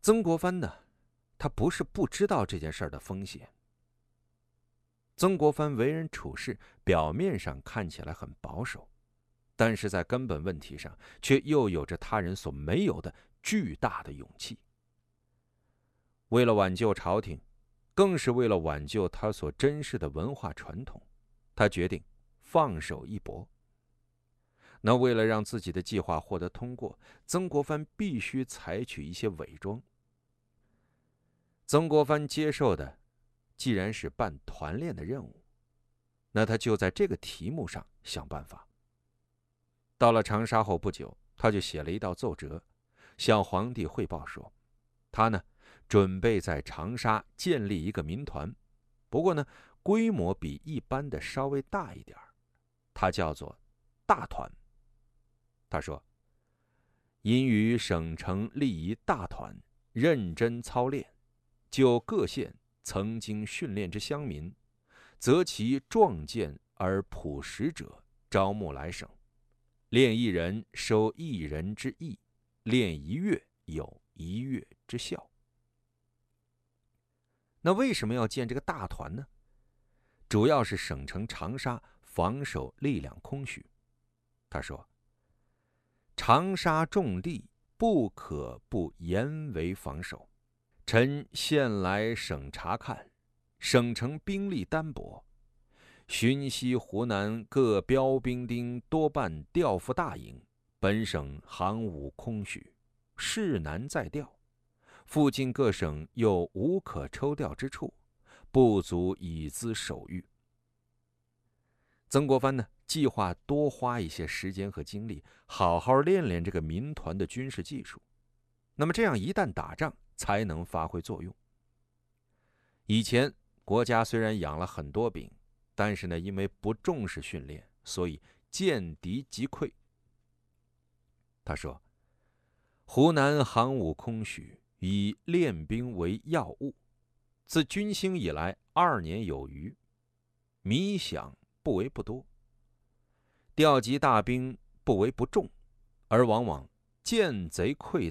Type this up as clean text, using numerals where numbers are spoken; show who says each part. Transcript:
Speaker 1: 曾国藩呢，他不是不知道这件事儿的风险。曾国藩为人处事表面上看起来很保守，但是在根本问题上却又有着他人所没有的巨大的勇气。为了挽救朝廷，更是为了挽救他所珍视的文化传统，他决定放手一搏。那为了让自己的计划获得通过，曾国藩必须采取一些伪装。曾国藩接受的既然是办团练的任务，那他就在这个题目上想办法。到了长沙后不久，他就写了一道奏折，向皇帝汇报说，他呢准备在长沙建立一个民团，不过呢规模比一般的稍微大一点，它叫做大团。他说，因于省城立一大团，认真操练，就各县曾经训练之乡民，择其壮健而朴实者，招募来省，练一人收一人之役，练一月有一月之效。那为什么要建这个大团呢？主要是省城长沙防守力量空虚。他说，长沙重地，不可不严为防守。臣现来省察看，省城兵力单薄，寻西湖南各标兵丁多半调赴大营，本省行伍空虚，事难再调。附近各省又无可抽调之处，不足以资守御。曾国藩呢，计划多花一些时间和精力，好好练练这个民团的军事技术。那么这样一旦打仗，才能发挥作用。以前国家虽然养了很多兵，但是呢，因为不重视训练，所以见敌即溃。他说，湖南行伍空虚，以练兵为要务，自军兴以来2年有余，米饷不为不多，调集大兵不为不重，而往往见贼溃